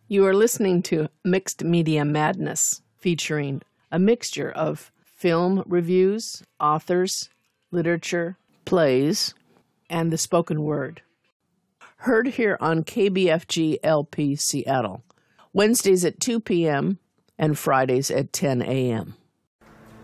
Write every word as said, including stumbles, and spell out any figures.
You are listening to Mixed Media Madness, featuring a mixture of film reviews, authors, literature, plays, and the spoken word. Heard here on K B F G L P Seattle, Wednesdays at two p.m. and Fridays at ten a.m.